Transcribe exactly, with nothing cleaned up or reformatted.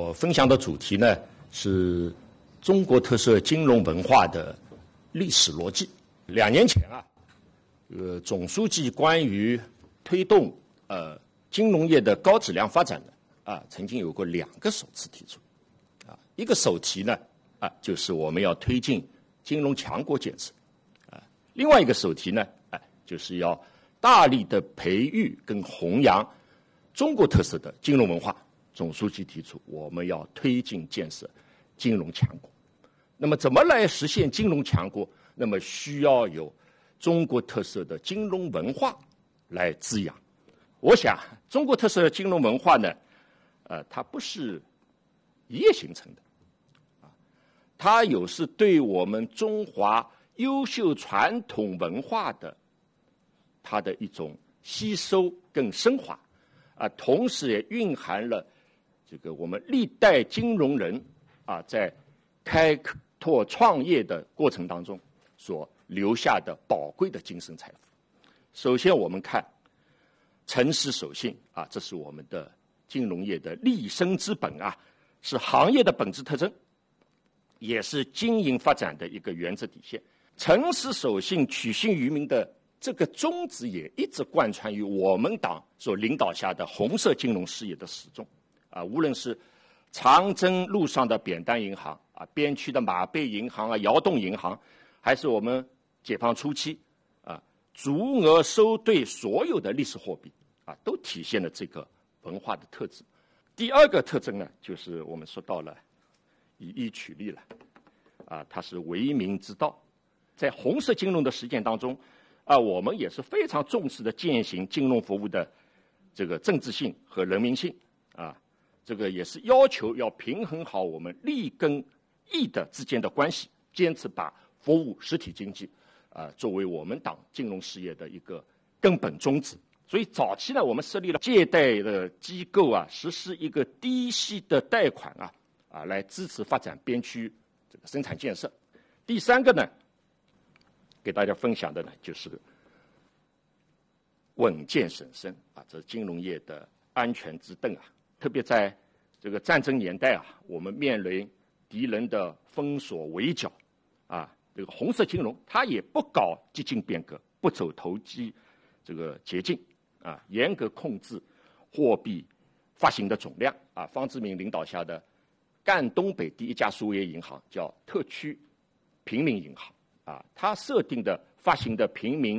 我分享的主题呢是中国特色金融文化的历史逻辑。两年前啊，呃，总书记关于推动呃金融业的高质量发展的啊，曾经有过两个首次提出啊，一个首题呢啊，就是我们要推进金融强国建设啊，另外一个首题呢啊，就是要大力的培育跟弘扬中国特色的金融文化。总书记提出，我们要推进建设金融强国。那么，怎么来实现金融强国？那么需要有中国特色的金融文化来滋养。我想，中国特色的金融文化呢，呃，它不是一夜形成的，啊，它有是对我们中华优秀传统文化的它的一种吸收跟升华，啊，同时也蕴含了这个我们历代金融人啊在开拓创业的过程当中所留下的宝贵的精神财富。首先，我们看诚实守信啊，这是我们的金融业的立身之本啊，是行业的本质特征，也是经营发展的一个原则底线。诚实守信、取信于民的这个宗旨也一直贯穿于我们党所领导下的红色金融事业的始终啊，无论是长征路上的扁担银行啊，边区的马背银行啊、窑洞银行，还是我们解放初期啊足额收兑所有的历史货币啊，都体现了这个文化的特质。第二个特征呢，就是我们说到了以义取利了啊，它是为民之道。在红色金融的实践当中啊，我们也是非常重视的践行金融服务的这个政治性和人民性啊。这个也是要求要平衡好我们利跟义的之间的关系，坚持把服务实体经济啊、呃、作为我们党金融事业的一个根本宗旨。所以早期呢，我们设立了借贷的机构啊，实施一个低息的贷款啊啊，来支持发展边区这个生产建设。第三个呢，给大家分享的呢就是稳健审慎啊，这是金融业的安全之盾啊。特别在这个战争年代啊，我们面临敌人的封锁围剿啊，这个红色金融它也不搞激进变革，不走投机这个捷径啊，严格控制货币发行的总量啊。方志敏领导下的赣东北第一家苏维埃银行叫特区平民银行啊，它设定的发行的平民